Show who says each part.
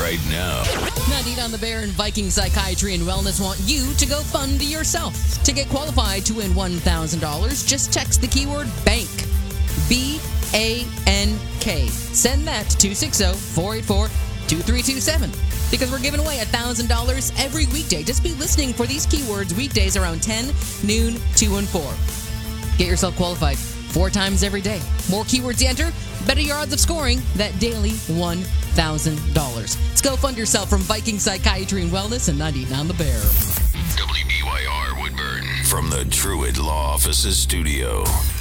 Speaker 1: right now.
Speaker 2: Nadine on the Bear and Viking Psychiatry and Wellness want you to go fund yourself. To get qualified to win $1,000, just text the keyword BANK. BANK. Send that to 260-484-2327. Because we're giving away $1,000 every weekday. Just be listening for these keywords weekdays around 10, noon, 2, and 4. Get yourself qualified 4 times every day. More keywords you enter, better your odds of scoring that daily $1,000. Let's go fund yourself from Viking Psychiatry and Wellness and 99 on the Bear.
Speaker 1: WBYR Woodburn from the Truett Law Offices studio.